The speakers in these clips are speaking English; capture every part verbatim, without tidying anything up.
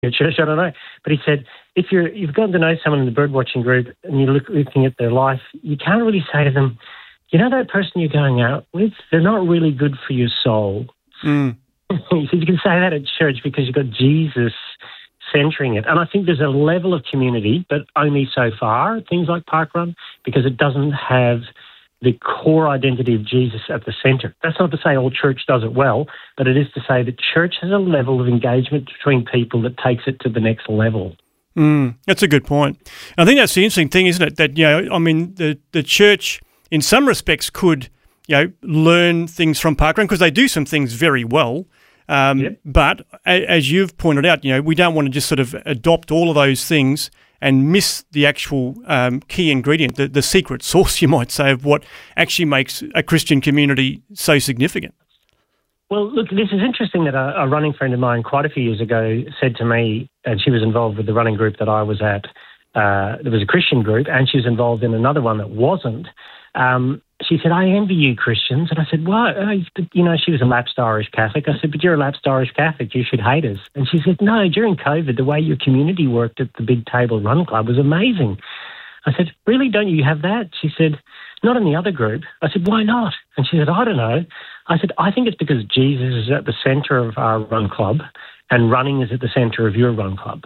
your church, I don't know. But he said, if you're, you've gotten to know someone in the birdwatching group and you're look, looking at their life, you can't really say to them, you know that person you're going out with, they're not really good for your soul. Mm. He said, you can say that at church because you've got Jesus centering it. And I think there's a level of community, but only so far, things like Parkrun, because it doesn't have the core identity of Jesus at the centre. That's not to say all church does it well, but it is to say that church has a level of engagement between people that takes it to the next level. Mm, that's a good point. I think that's the interesting thing, isn't it? That, you know, I mean, the, the church in some respects could, you know, learn things from Parkrun because they do some things very well. Um, yep. But a, as you've pointed out, you know, we don't want to just sort of adopt all of those things and miss the actual um, key ingredient, the, the secret sauce, you might say, of what actually makes a Christian community so significant. Well, look, this is interesting that a, a running friend of mine quite a few years ago said to me, and she was involved with the running group that I was at, uh, there was a Christian group, and she was involved in another one that wasn't. Um, she said, I envy you Christians. And I said, what? You know, she was a lapsed Irish Catholic. I said, but you're a lapsed Irish Catholic. You should hate us. And she said, no, during COVID, the way your community worked at the Big Table Run Club was amazing. I said, really, don't you have that? She said, not in the other group. I said, why not? And she said, I don't know. I said, I think it's because Jesus is at the centre of our run club and running is at the centre of your run club.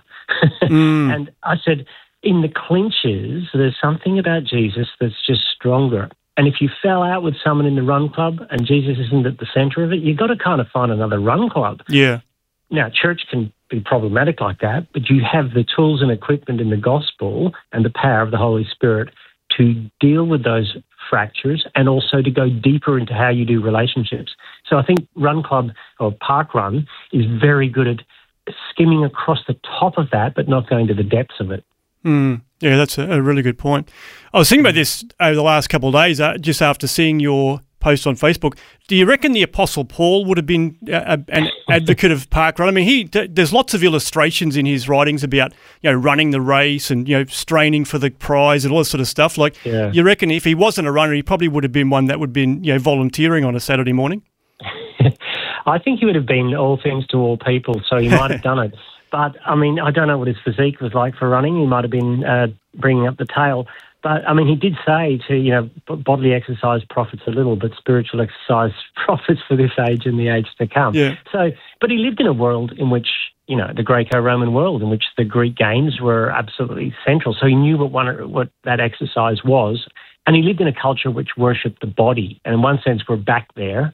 Mm. And I said, in the clinches, there's something about Jesus that's just stronger. And if you fell out with someone in the run club and Jesus isn't at the centre of it, you've got to kind of find another run club. Yeah. Now, church can be problematic like that, but you have the tools and equipment in the gospel and the power of the Holy Spirit to deal with those fractures and also to go deeper into how you do relationships. So I think Run Club or Parkrun is very good at skimming across the top of that but not going to the depths of it. Mm, yeah, that's a, a really good point. I was thinking about this over the last couple of days, uh, just after seeing your post on Facebook. Do you reckon the Apostle Paul would have been uh, an advocate of Parkrun? I mean, he d- there's lots of illustrations in his writings about, you know, running the race and, you know, straining for the prize and all this sort of stuff. Like, yeah. You reckon if he wasn't a runner, he probably would have been one that would have been, you know, volunteering on a Saturday morning? I think he would have been all things to all people, so he might have done it. But, I mean, I don't know what his physique was like for running. He might have been uh, bringing up the tail. But, I mean, he did say to, you know, bodily exercise profits a little, but spiritual exercise profits for this age and the age to come. Yeah. So, but he lived in a world in which, you know, the Greco-Roman world, in which the Greek games were absolutely central. So he knew what one, what that exercise was. And he lived in a culture which worshipped the body. And in one sense, we're back there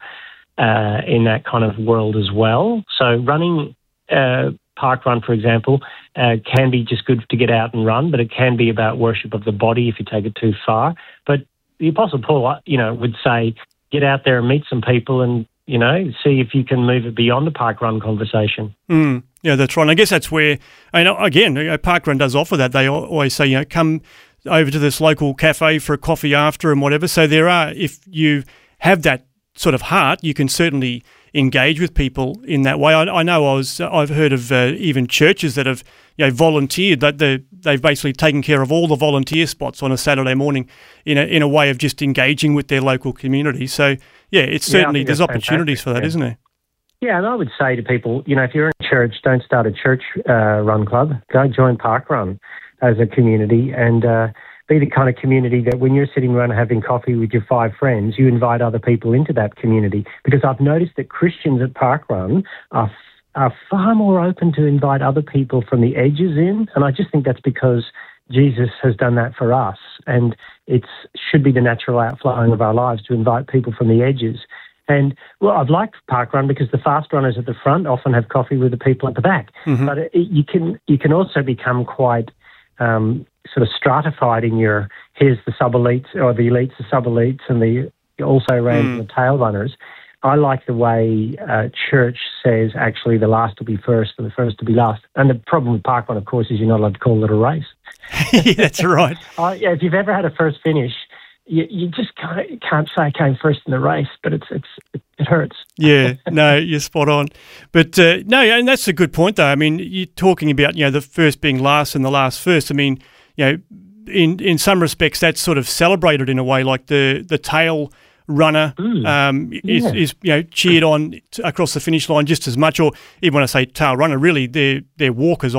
uh, in that kind of world as well. So running... Uh, Parkrun, for example, uh, can be just good to get out and run, but it can be about worship of the body if you take it too far. But the Apostle Paul, you know, would say, get out there and meet some people and, you know, see if you can move it beyond the Parkrun conversation. Mm, yeah, that's right. And I guess that's where, I know, again, you know, Parkrun does offer that. They always say, you know, come over to this local cafe for a coffee after and whatever. So there are, if you have that sort of heart, you can certainly engage with people in that way. I, I know I was, I've heard of uh, even churches that have, you know, volunteered, that they they've basically taken care of all the volunteer spots on a Saturday morning in a in a way of just engaging with their local community. So yeah, it's certainly yeah, there's opportunities for that, yeah. isn't there? Yeah, and I would say to people, you know, if you're in church, don't start a church uh, run club. Go join Parkrun as a community and uh, be the kind of community that when you're sitting around having coffee with your five friends, you invite other people into that community. Because I've noticed that Christians at Parkrun are, are far more open to invite other people from the edges in. And I just think that's because Jesus has done that for us. And it should be the natural outflowing of our lives to invite people from the edges. And, well, I've liked Parkrun because the fast runners at the front often have coffee with the people at the back. Mm-hmm. But it, you can you can also become quite... Um, sort of stratified in your, here's the sub-elites, or the elites, the sub-elites, and the also-rans mm. and the tail runners. I like the way uh, church says actually the last will be first and the first will be last. And the problem with Parkrun, of course, is you're not allowed to call it a race. Yeah, that's right. uh, yeah, if you've ever had a first finish, you, you just can't, can't say I came first in the race, but it's it's it, it hurts. Yeah, no, you're spot on. But uh, no, and that's a good point, though. I mean, you're talking about, you know, the first being last and the last first. I mean, you know, in in some respects, that's sort of celebrated in a way, like the the tail runner mm, um, is, yeah. is, you know, cheered on across the finish line just as much, or even when I say tail runner, really, they're, they're walkers